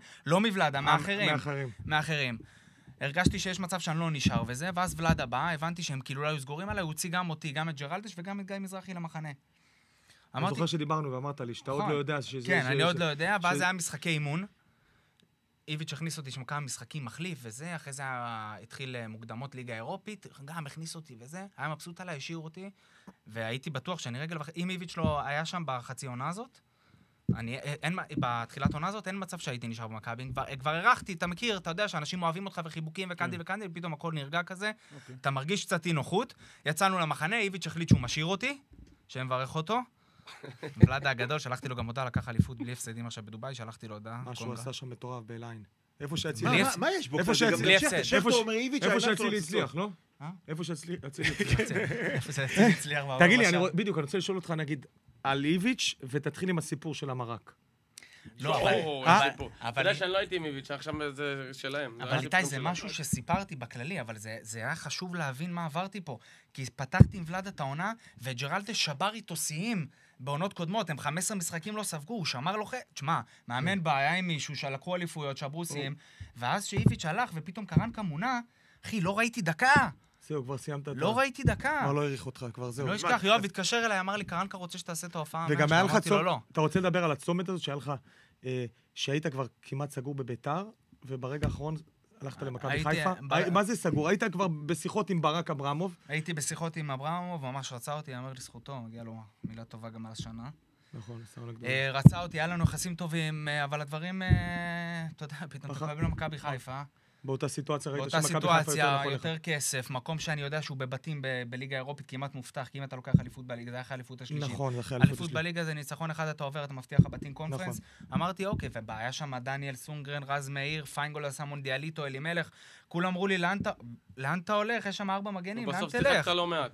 לא מוולדה, מאחרים. הרגשתי שיש מצב שאני לא נשאר וזה, ואז ולדה בא, הבנתי שהם כאילו לא היו סגורים עליי, הוא הוציא גם אותי, גם את ג'רלדש וגם את גיא מזרחי למחנה. אני זוכר שדיברנו ואמרת לי, שאתה עוד לא יודע שזה... כן, אני עוד לא יודע, ואז היה משחקי אימון. איביץ' הכניס אותי שם כמה משחקים מחליף וזה, אחרי זה התחיל מוקדמות ליגה אירופית, גם הכניס אותי וזה, היה מבסוט עליי, השאיר אותי, והייתי בטוח שאני רגל אם איביץ' לא היה שם בחצי עונה הזאת, בתחילת עונה הזאת, אין מצב שהייתי נשאר במכבי, כבר הרחתי, אתה מכיר, אתה יודע שאנשים אוהבים אותך וחיבוקים וקנדיל, פתאום הכל נרגע כזה, אתה מרגיש קצת אי נוחות, יצאנו למחנה, איביץ' החליט שהוא משאיר אותי, שמברך אותו, ולדה הגדול, שלחתי לו גם הודעה, לקח אליפות בלי הפסדים עכשיו בדובאי, שלחתי לו הודעה. משהו עשה שם מטורף בליין. איפה שהציל... מה יש בו? איפה שהציל הצליח, לא? איפה שהציל הצליח. תגיד לי, בדיוק, אני רוצה לשאול אותך, נגיד, על איביץ' ותתחיל עם הסיפור של המרק. לא, אתה יודע שאני לא הייתי עם איביץ', עכשיו זה שלהם. אבל איתי, זה משהו שסיפרתי בכללי, אבל זה היה חשוב להבין מה עברתי פה. כי פתחתי עם ולד את העונה, וג'רלדש שבר איתו שיאים בעונות קודמות, הם 15 משחקים לא ספגו, הוא שמר לו תשמע, מאמן בעיה עם מישהו שלקחו אליפויות, שברו שיאים, ואז שאיביץ' הלך ופתאום קרנקה מונה, אחי, לא ראיתי דקה. זהו, כבר סיימת את... לא ראיתי דקה. כבר לא העריך אותך, כבר זהו. לא אשכח, יואב התקשר אליי, אמר לי, קרנקה רוצה שתעשה את ההופעה. וגם היה לך צומת, אתה רוצה לדבר על הצומת הזאת שהיה לך, שהיית כבר כמעט סגור בביתר, וברגע האחרון הלכת למכבי חיפה? מה זה סגור? היית כבר בשיחות עם ברק אברמוב? הייתי בשיחות עם אברמוב, ממש רצה אותי, אמר לי זכותו, מגיע לו מילה טובה גם על השנה. נכון, רצה אותי, היה לנו יחסים טובים, אבל הדברים, אתה יודע, פתאום תקבל למכבי חיפה. באותה סיטואציה ראית שמכבי חיפה יותר כסף, מקום שאני יודע שהוא בבתים בליגה האירופית כמעט מובטח, כי אם אתה לוקח אליפות בליגה, זה היה האליפות השלישית. נכון, זה אליפות בליגה זה ניצחון אחד, אתה עובר, אתה מבטיח הבתים קונפרנס. אמרתי, אוקיי, ובעיה שם דניאל סונגרן, רז מאיר, פיינגול עשה מונדיאליטו, אלימלך, כולם אמרו לי, לאן אתה הולך? יש שם 4 מגנים, לאן תלך?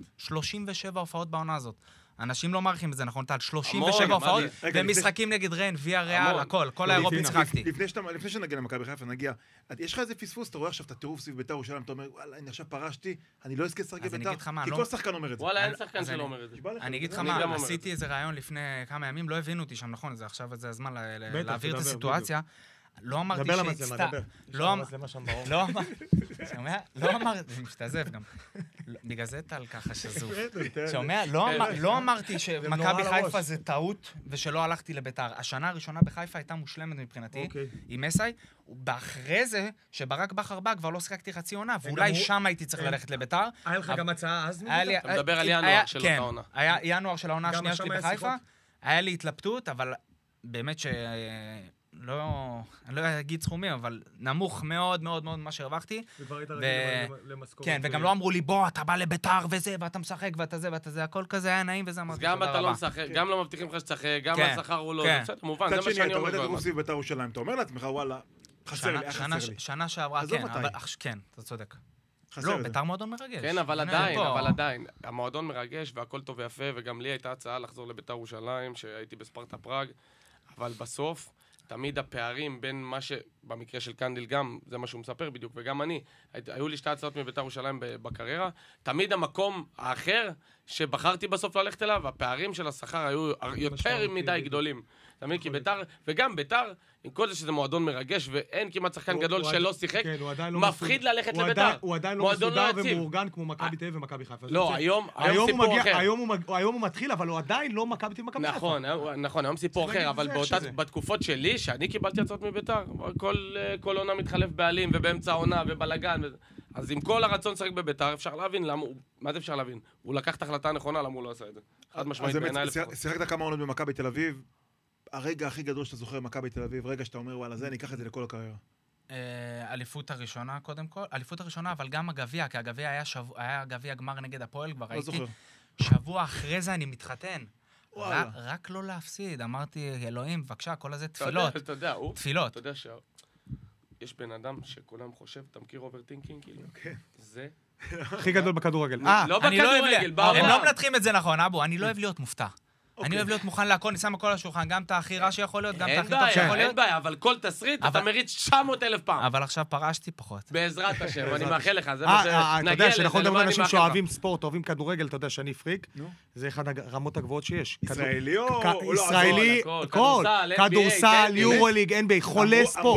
37 הופעות בעונה הזאת. אנשים לא מעריכים את זה, נכון? טל, 37 הופעות, ומשחקים נגד ריין, ויה ריאל, הכל, כל האירופית צחקתי. לפני שנגיע למכבי חיפה, נגיע, יש לך איזה פספוס, אתה רואה עכשיו את הטירוף סביב ביתר ירושלים, אתה אומר, וואלה, אני עכשיו פרשתי, אני לא אזכה לשחק בביתר, כי כל שחקן אומר את זה. וואלה, אין שחקן שלא אומר את זה. אני אגיד לך מה, עשיתי איזה רעיון לפני כמה ימים, לא הבינו אותי שם, נכון? עכשיו זה הזמן להעביר את הסיטואציה. לא אמרתי לא אמרתי, זה משתזף גם. בגלל זה טל ככה שזוף. שומע? לא אמרתי שמכבי חיפה זה טעות ושלא הלכתי לביתר. השנה הראשונה בחיפה הייתה מושלמת מבחינתי, עם מסי, ואחרי זה, שברק בכר בא, כבר לא שחקתי חצי עונה, ואולי שם הייתי צריך ללכת לביתר. היה לך גם הצעה אז? אתה מדבר על ינואר של אותה עונה. היה ינואר של העונה השנייה שלי בחיפה. היה לי התלבטות, אבל באמת אני לא אגיד סכומים, אבל נמוך מאוד מאוד מאוד מה שהרווחתי. וכבר היית רגיל למשכורת. כן, וגם לא אמרו לי, בוא, אתה בא לביתר וזה, ואתה משחק, ואתה זה, ואתה זה, הכל כזה היה נעים, וזה אמרתי, גם אתה לא משחק, גם לא מבטיחים לך שתשחק, גם השכר הוא לא, זה בסדר, מובן, זה מה שאני אומר. אתה רואה את הגוף סביב ביתר ירושלים, אתה אומר לעצמך, וואלה, חסר לי. שנה שעברה, כן, אתה צודק. לא, ביתר מועדון מרגש. כן, אבל עדיין, המועדון מרגש, והכל טוב ויפה, וגם לי הייתה הצעה לחזור לביתר ירושלים, שהייתי בספרטה פראג, אבל בסוף תמיד הפערים בין מה שבמקרה של קנדיל גם, זה מה שהוא מספר בדיוק, וגם אני, היו לי 2 הצעות מביתר ירושלים בקריירה, תמיד המקום האחר שבחרתי בסוף ללכת אליו, הפערים של השכר היו יותר מדי גדולים. תמיד כי ביתר, וגם ביתר, עם כל זה שזה מועדון מרגש, ואין כמעט שחקן גדול שלא שיחק, מפחיד ללכת לביתר. הוא עדיין לא מסודר ומאורגן כמו מכבי תל אביב ומכבי חיפה. לא, היום סיפור אחר. היום הוא מתחיל, אבל הוא עדיין לא מכבי תל אביב ומכבי חיפה. נכון, היום סיפור אחר, אבל בתקופות שלי, שאני קיבלתי הצעות מביתר, כל עונה מתחלף בעלים, ובאמצע העונה, ובלגן, אז עם כל הרצון לשחק בביתר, אפשר להבין למה, מה זה אפשר להבין? הוא לקח את ההחלטה הנכונה, למה הוא לא עשה את זה. חד משמעית בעיניי לפחות. שיחקת כמה עונות במכבי תל אביב, הרגע הכי גדול שאתה זוכר במכבי תל אביב, רגע שאתה אומר, וואלה, זה, אני אקח את זה לכל הקריירה. אליפות הראשונה קודם כל, אליפות הראשונה, אבל גם הגביע, כי הגביע היה גביע גמר נגד הפועל, כבר הייתי. שבוע אחרי זה אני מתחתן. רק לא להפסיד, אמרתי, אלוהים, בבקשה, כל הזה תפילות. אתה יודע, תפילות. אתה יודע שיש בן אדם שכולם חושב, אתה מכיר אוברטינקינג, כאילו? זה הכי גדול בכדורגל. לא בכדורגל, הם לא מנתחים את זה נכון, אבו, אני לא אוהב להיות מופתע. אני אוהב להיות מוכן להכל, אני שם הכל על השולחן, גם את הכי רע שיכול להיות, גם את הכי טוב שיכול להיות. אין בעיה, אבל כל תסריט אתה מריץ 900,000 פעם. אבל עכשיו פרשתי פחות. בעזרת השם, אני מאחל לך, זה מה שנגיע לזה. אתה יודע שאנחנו מדברים אנשים שאוהבים ספורט, אוהבים כדורגל, אתה יודע שאני פריק, זה אחד הרמות הגבוהות שיש. ישראלי או... ישראלי, כדורסל, יורוליג, NBA, חולה ספורט.